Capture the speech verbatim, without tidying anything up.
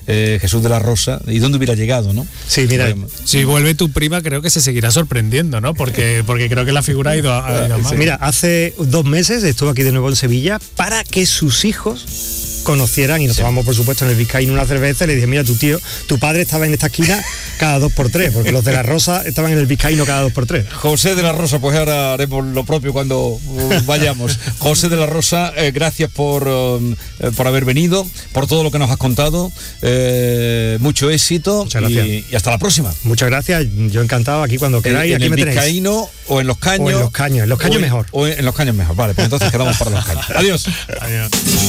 eh, Jesús de la Rosa, ¿y dónde hubiera llegado, no? Sí, mira, Eh, Si vuelve tu prima, creo que se seguirá sorprendiendo, ¿no? Porque, porque creo que la figura ha ido a, ha ido a más. mira, hace dos meses estuve aquí de nuevo en Sevilla para que sus hijos conocieran, y nos Sí. tomamos por supuesto en el Vizcaíno una cerveza, y le dije, mira, tu tío, tu padre estaba en esta esquina cada dos por tres, porque los de la Rosa estaban en el Vizcaíno cada dos por tres. José de la Rosa, pues ahora haremos lo propio cuando uh, vayamos. José de la Rosa, eh, gracias por, um, eh, por haber venido, por todo lo que nos has contado, eh, mucho éxito. Muchas gracias. Y, y hasta la próxima. Muchas gracias, yo encantado, aquí cuando queráis, en aquí el me tenéis. Vizcaíno o en los Caños. O en Los Caños, en Los Caños o en- mejor. O en, en los Caños mejor, vale, pues entonces quedamos para los Caños. Adiós. Adiós.